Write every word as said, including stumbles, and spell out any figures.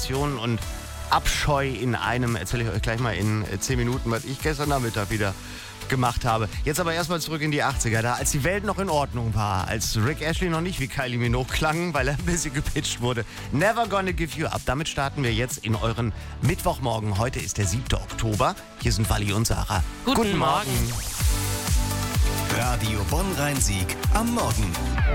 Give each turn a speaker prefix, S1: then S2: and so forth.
S1: Faszination und Abscheu in einem. Erzähle ich euch gleich mal in zehn Minuten, was ich gestern Nachmittag wieder gemacht habe. Jetzt aber erstmal zurück in die achtziger, da als die Welt noch in Ordnung war, als Rick Astley noch nicht wie Kylie Minogue klang, weil er ein bisschen gepitcht wurde. Never Gonna Give You Up. Damit starten wir jetzt in euren Mittwochmorgen. Heute ist der siebte Oktober. Hier sind Wally und Sarah.
S2: Guten, Guten Morgen.
S3: Radio Bonn-Rhein-Sieg am Morgen.